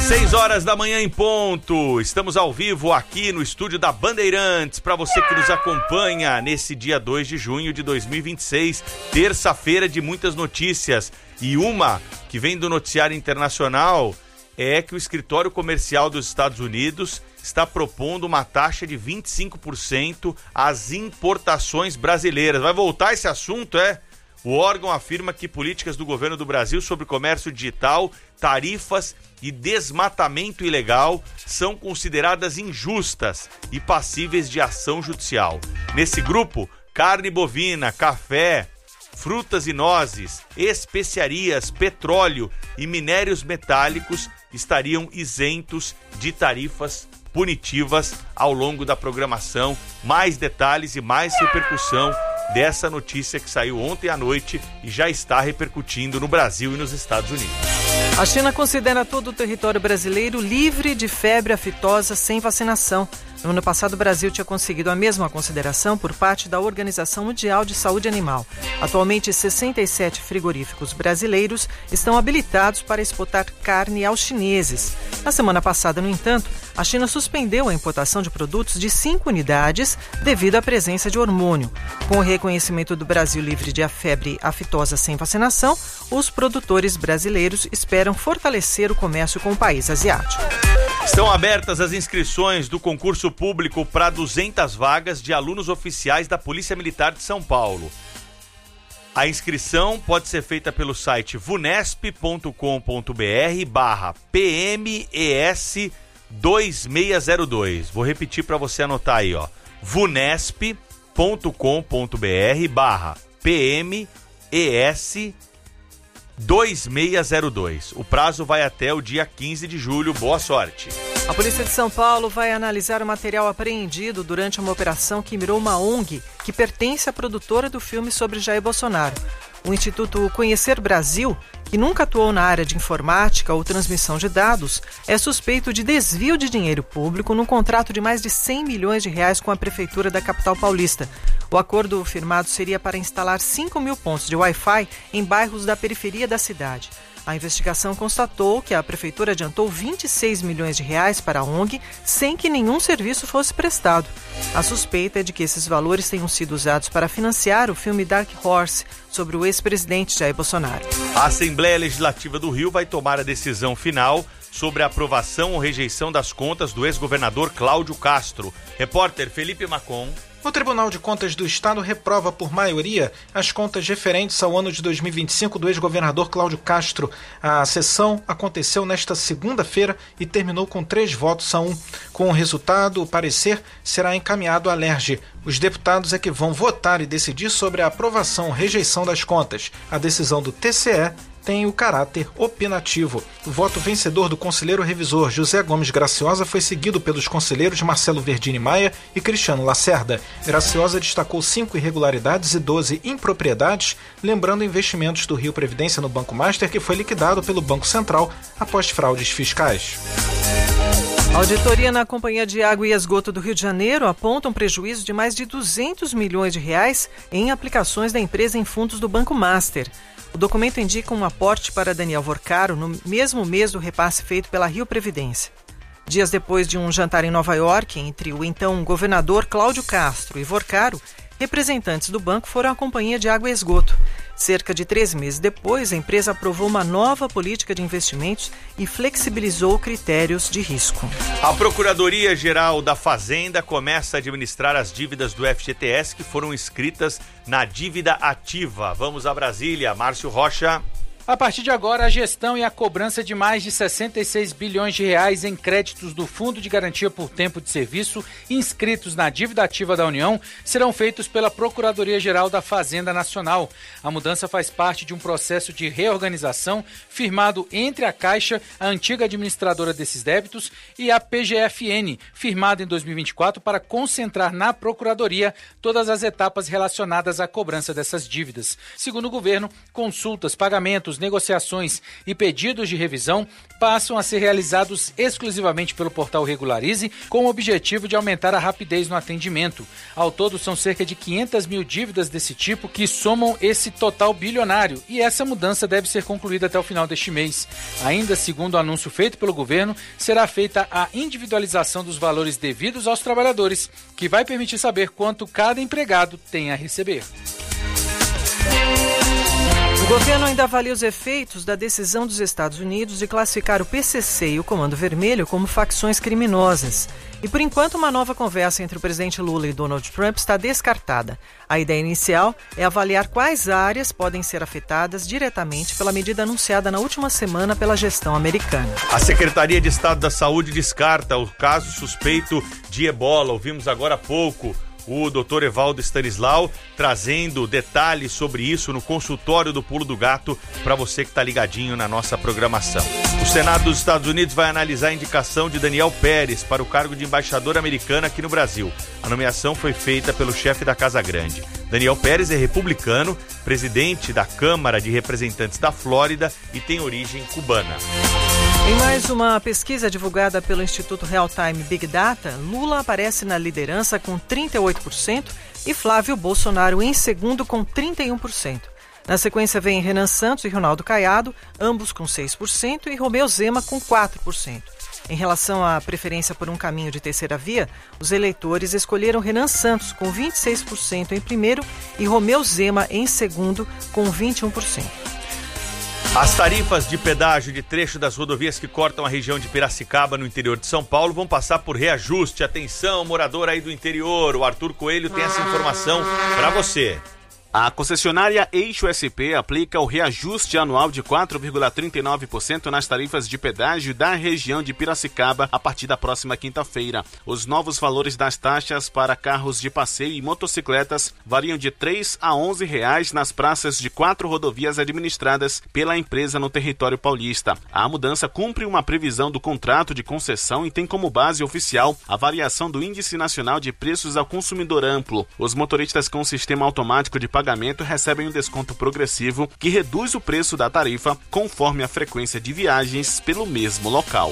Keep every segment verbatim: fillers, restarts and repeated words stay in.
Seis horas da manhã em ponto, estamos ao vivo aqui no estúdio da Bandeirantes, para você que nos acompanha nesse dia dois de junho de dois mil e vinte e seis, terça-feira de muitas notícias, e uma que vem do noticiário internacional é que o escritório comercial dos Estados Unidos está propondo uma taxa de vinte e cinco por cento às importações brasileiras. Vai voltar esse assunto, é? O órgão afirma que políticas do governo do Brasil sobre comércio digital, tarifas e desmatamento ilegal são consideradas injustas e passíveis de ação judicial. Nesse grupo, carne bovina, café, frutas e nozes, especiarias, petróleo e minérios metálicos estariam isentos de tarifas punitivas ao longo da programação. Mais detalhes e mais repercussão dessa notícia que saiu ontem à noite e já está repercutindo no Brasil e nos Estados Unidos. A China considera todo o território brasileiro livre de febre aftosa sem vacinação. No ano passado, o Brasil tinha conseguido a mesma consideração por parte da Organização Mundial de Saúde Animal. Atualmente, sessenta e sete frigoríficos brasileiros estão habilitados para exportar carne aos chineses. Na semana passada, no entanto, a China suspendeu a importação de produtos de cinco unidades devido à presença de hormônio. Com o reconhecimento do Brasil livre de febre aftosa sem vacinação, os produtores brasileiros esperam fortalecer o comércio com o país asiático. Estão abertas as inscrições do concurso público para duzentas vagas de alunos oficiais da Polícia Militar de São Paulo. A inscrição pode ser feita pelo site vunesp ponto com ponto br barra P M E S dois seis zero dois. Vou repetir para você anotar aí, ó. vunesp ponto com ponto br barra P M E S dois seis zero dois. O prazo vai até o dia quinze de julho. Boa sorte. A Polícia de São Paulo vai analisar o material apreendido durante uma operação que mirou uma O N G que pertence à produtora do filme sobre Jair Bolsonaro. O Instituto Conhecer Brasil, que nunca atuou na área de informática ou transmissão de dados, é suspeito de desvio de dinheiro público num contrato de mais de cem milhões de reais com a Prefeitura da capital paulista. O acordo firmado seria para instalar cinco mil pontos de Wi-Fi em bairros da periferia da cidade. A investigação constatou que a Prefeitura adiantou vinte e seis milhões de reais para a O N G sem que nenhum serviço fosse prestado. A suspeita é de que esses valores tenham sido usados para financiar o filme Dark Horse sobre o ex-presidente Jair Bolsonaro. A Assembleia Legislativa do Rio vai tomar a decisão final sobre a aprovação ou rejeição das contas do ex-governador Cláudio Castro. Repórter Felipe Macon. O Tribunal de Contas do Estado reprova por maioria as contas referentes ao ano de dois mil e vinte e cinco do ex-governador Cláudio Castro. A sessão aconteceu nesta segunda-feira e terminou com três votos a um. Com o resultado, o parecer será encaminhado à Lerge. Os deputados é que vão votar e decidir sobre a aprovação ou rejeição das contas. A decisão do T C E tem o caráter opinativo. O voto vencedor do conselheiro revisor José Gomes Graciosa foi seguido pelos conselheiros Marcelo Verdini Maia e Cristiano Lacerda. Graciosa destacou cinco irregularidades e doze impropriedades, lembrando investimentos do Rio Previdência no Banco Master, que foi liquidado pelo Banco Central após fraudes fiscais. A auditoria na Companhia de Água e Esgoto do Rio de Janeiro aponta um prejuízo de mais de duzentos milhões de reais em aplicações da empresa em fundos do Banco Master. O documento indica um aporte para Daniel Vorcaro no mesmo mês do repasse feito pela Rio Previdência. Dias depois de um jantar em Nova York entre o então governador Cláudio Castro e Vorcaro, representantes do banco foram à Companhia de Água e Esgoto. Cerca de três meses depois, a empresa aprovou uma nova política de investimentos e flexibilizou critérios de risco. A Procuradoria-Geral da Fazenda começa a administrar as dívidas do F G T S que foram inscritas na dívida ativa. Vamos a Brasília, Márcio Rocha. A partir de agora, a gestão e a cobrança de mais de sessenta e seis bilhões de reais em créditos do Fundo de Garantia por Tempo de Serviço inscritos na dívida ativa da União serão feitos pela Procuradoria-Geral da Fazenda Nacional. A mudança faz parte de um processo de reorganização firmado entre a Caixa, a antiga administradora desses débitos, e a P G F N, firmado em dois mil e vinte e quatro para concentrar na Procuradoria todas as etapas relacionadas à cobrança dessas dívidas. Segundo o governo, consultas, pagamentos contratos, negociações e pedidos de revisão passam a ser realizados exclusivamente pelo portal Regularize, com o objetivo de aumentar a rapidez no atendimento. Ao todo, são cerca de quinhentas mil dívidas desse tipo que somam esse total bilionário, e essa mudança deve ser concluída até o final deste mês. Ainda segundo o anúncio feito pelo governo, será feita a individualização dos valores devidos aos trabalhadores, que vai permitir saber quanto cada empregado tem a receber. O governo ainda avalia os efeitos da decisão dos Estados Unidos de classificar o P C C e o Comando Vermelho como facções criminosas. E, por enquanto, uma nova conversa entre o presidente Lula e Donald Trump está descartada. A ideia inicial é avaliar quais áreas podem ser afetadas diretamente pela medida anunciada na última semana pela gestão americana. A Secretaria de Estado da Saúde descarta o caso suspeito de ebola. Ouvimos agora há pouco o doutor Evaldo Stanislau trazendo detalhes sobre isso no consultório do Pulo do Gato para você que está ligadinho na nossa programação. O Senado dos Estados Unidos vai analisar a indicação de Daniel Pérez para o cargo de embaixador americano aqui no Brasil. A nomeação foi feita pelo chefe da Casa Grande. Daniel Pérez é republicano, presidente da Câmara de Representantes da Flórida e tem origem cubana. Em mais uma pesquisa divulgada pelo Instituto Real Time Big Data, Lula aparece na liderança com trinta e oito por cento e Flávio Bolsonaro em segundo com trinta e um por cento. Na sequência vem Renan Santos e Ronaldo Caiado, ambos com seis por cento, e Romeu Zema com quatro por cento. Em relação à preferência por um caminho de terceira via, os eleitores escolheram Renan Santos com vinte e seis por cento em primeiro e Romeu Zema em segundo com vinte e um por cento. As tarifas de pedágio de trecho das rodovias que cortam a região de Piracicaba, no interior de São Paulo, vão passar por reajuste. Atenção, morador aí do interior, o Arthur Coelho tem essa informação para você. A concessionária Eixo S P aplica o reajuste anual de quatro vírgula trinta e nove por cento nas tarifas de pedágio da região de Piracicaba a partir da próxima quinta-feira. Os novos valores das taxas para carros de passeio e motocicletas variam de três a onze reais nas praças de quatro rodovias administradas pela empresa no território paulista. A mudança cumpre uma previsão do contrato de concessão e tem como base oficial a variação do Índice Nacional de Preços ao Consumidor Amplo. Os motoristas com sistema automático de pagamento recebem um desconto progressivo que reduz o preço da tarifa conforme a frequência de viagens pelo mesmo local.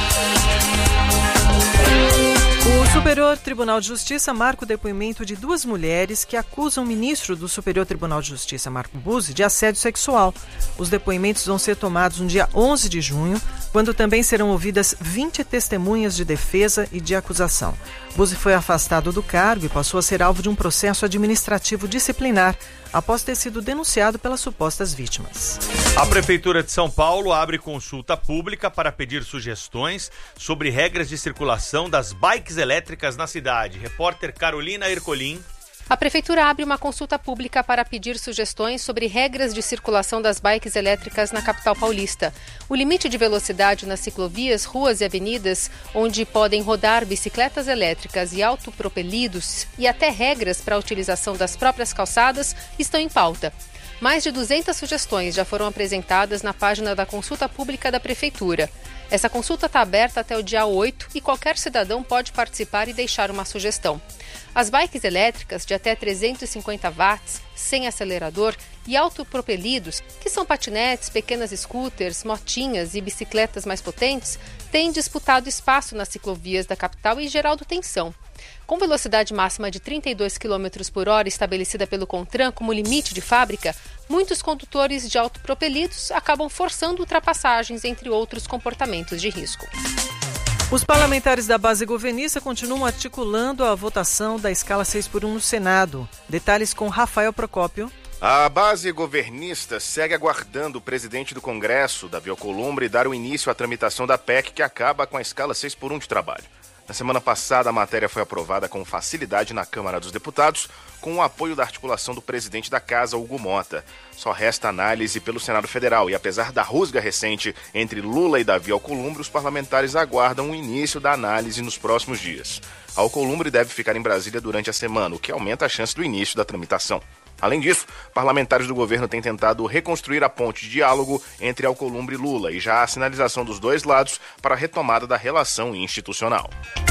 O Superior Tribunal de Justiça marca o depoimento de duas mulheres que acusam o ministro do Superior Tribunal de Justiça, Marco Buzzi, de assédio sexual. Os depoimentos vão ser tomados no dia onze de junho, quando também serão ouvidas vinte testemunhas de defesa e de acusação. Buzzi foi afastado do cargo e passou a ser alvo de um processo administrativo disciplinar, após ter sido denunciado pelas supostas vítimas. A Prefeitura de São Paulo abre consulta pública para pedir sugestões sobre regras de circulação das bikes elétricas na cidade. Repórter Carolina Ercolim. A Prefeitura abre uma consulta pública para pedir sugestões sobre regras de circulação das bikes elétricas na capital paulista. O limite de velocidade nas ciclovias, ruas e avenidas, onde podem rodar bicicletas elétricas e autopropelidos, e até regras para a utilização das próprias calçadas, estão em pauta. Mais de duzentas sugestões já foram apresentadas na página da consulta pública da Prefeitura. Essa consulta está aberta até o dia oito e qualquer cidadão pode participar e deixar uma sugestão. As bikes elétricas de até trezentos e cinquenta watts, sem acelerador e autopropelidos, que são patinetes, pequenas scooters, motinhas e bicicletas mais potentes, têm disputado espaço nas ciclovias da capital e gerado tensão. Com velocidade máxima de trinta e dois quilômetros por hora estabelecida pelo CONTRAN como limite de fábrica, muitos condutores de autopropelidos acabam forçando ultrapassagens, entre outros comportamentos de risco. Os parlamentares da base governista continuam articulando a votação da escala seis por um no Senado. Detalhes com Rafael Procópio. A base governista segue aguardando o presidente do Congresso, Davi Alcolumbre, dar o início à tramitação da P E C que acaba com a escala seis por um de trabalho. Na semana passada, a matéria foi aprovada com facilidade na Câmara dos Deputados, com o apoio da articulação do presidente da Casa, Hugo Mota. Só resta análise pelo Senado Federal e, apesar da rusga recente entre Lula e Davi Alcolumbre, os parlamentares aguardam o início da análise nos próximos dias. Alcolumbre deve ficar em Brasília durante a semana, o que aumenta a chance do início da tramitação. Além disso, parlamentares do governo têm tentado reconstruir a ponte de diálogo entre Alcolumbre e Lula e já há sinalização dos dois lados para a retomada da relação institucional.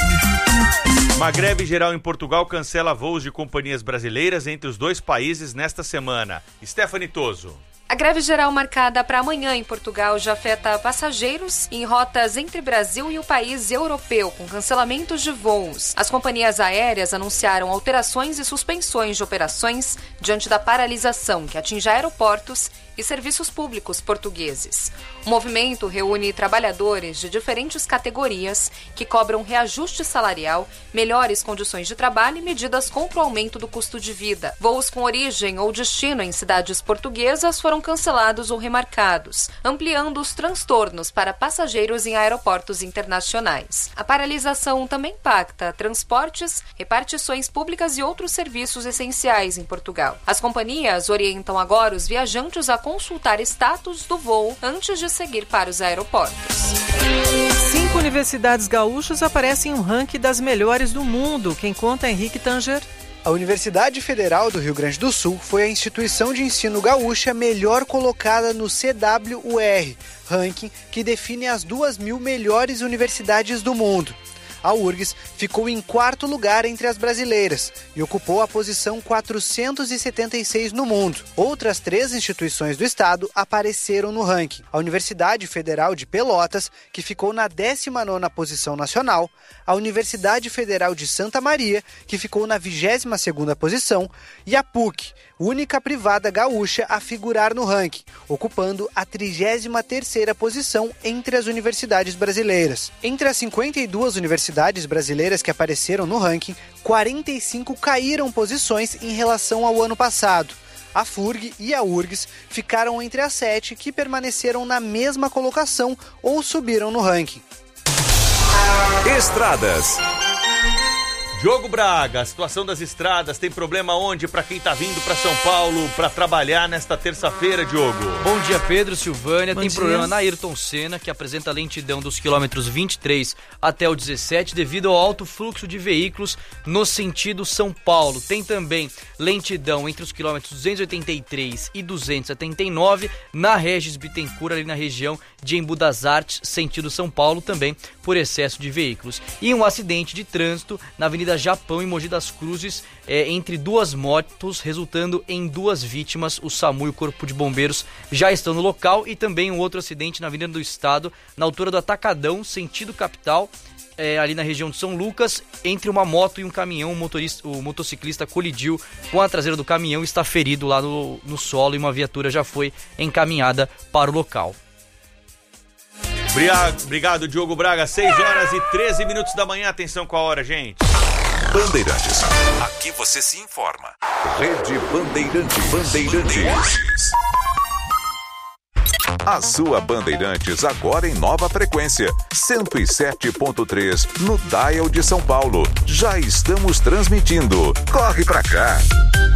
Uma greve geral em Portugal cancela voos de companhias brasileiras entre os dois países nesta semana. Stephanie Toso. A greve geral marcada para amanhã em Portugal já afeta passageiros em rotas entre Brasil e o país europeu, com cancelamentos de voos. As companhias aéreas anunciaram alterações e suspensões de operações diante da paralisação que atinge aeroportos e serviços públicos portugueses. O movimento reúne trabalhadores de diferentes categorias que cobram reajuste salarial, melhores condições de trabalho e medidas contra o aumento do custo de vida. Voos com origem ou destino em cidades portuguesas foram cancelados ou remarcados, ampliando os transtornos para passageiros em aeroportos internacionais. A paralisação também impacta transportes, repartições públicas e outros serviços essenciais em Portugal. As companhias orientam agora os viajantes a consultar status do voo antes de seguir para os aeroportos. Cinco universidades gaúchas aparecem em um ranking das melhores do mundo. Quem conta é Henrique Tanger. A Universidade Federal do Rio Grande do Sul foi a instituição de ensino gaúcha melhor colocada no C W U R, ranking que define as duas mil melhores universidades do mundo. A U R G S ficou em quarto lugar entre as brasileiras e ocupou a posição quatrocentos e setenta e seis no mundo. Outras três instituições do estado apareceram no ranking. A Universidade Federal de Pelotas, que ficou na décima nona posição nacional, a Universidade Federal de Santa Maria, que ficou na vigésima segunda posição, e a P U C, única privada gaúcha a figurar no ranking, ocupando a trigésima terceira posição entre as universidades brasileiras. Entre as cinquenta e duas universidades brasileiras que apareceram no ranking, quarenta e cinco caíram posições em relação ao ano passado. A F U R G e a U R G S ficaram entre as sete que permaneceram na mesma colocação ou subiram no ranking. Estradas. Diogo Braga, a situação das estradas, tem problema onde para quem tá vindo para São Paulo para trabalhar nesta terça-feira, Diogo? Bom dia, Pedro, Silvânia. Bom tem dia. problema na Ayrton Senna, que apresenta lentidão dos quilômetros vinte e três até o dezessete, devido ao alto fluxo de veículos no sentido São Paulo. Tem também lentidão entre os quilômetros duzentos e oitenta e três e duzentos e setenta e nove, na Regis Bittencourt, ali na região de Embu das Artes, sentido São Paulo, também por excesso de veículos. E um acidente de trânsito na Avenida Japão, em Mogi das Cruzes, é, entre duas motos, resultando em duas vítimas. O SAMU e o Corpo de Bombeiros já estão no local. E também um outro acidente na Avenida do Estado, na altura do Atacadão, sentido capital, é, ali na região de São Lucas, entre uma moto e um caminhão. O, motorista, o motociclista colidiu com a traseira do caminhão e está ferido lá no, no solo, e uma viatura já foi encaminhada para o local. Obrigado, Diogo Braga. seis horas e treze minutos da manhã. Atenção com a hora, gente. Bandeirantes. Aqui você se informa. Rede Bandeirantes. Bandeirantes. A sua Bandeirantes agora em nova frequência. cento e sete ponto três no Dial de São Paulo. Já estamos transmitindo. Corre pra cá.